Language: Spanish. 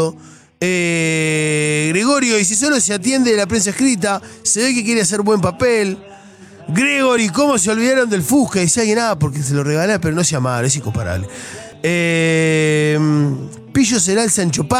Gregorio, y si solo se atiende la prensa escrita, se ve que quiere hacer buen papel. Gregory, ¿cómo se olvidaron del Fusca? Dice alguien, porque se lo regalé, pero no sea malo, es incomparable. Pillo será el Sancho Panza.